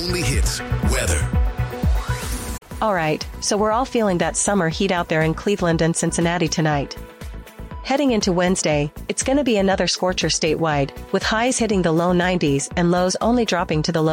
only hits, weather. All right, so we're all feeling that summer heat out there in Cleveland and Cincinnati tonight. Heading into Wednesday, it's going to be another scorcher statewide, with highs hitting the low 90s and lows only dropping to the low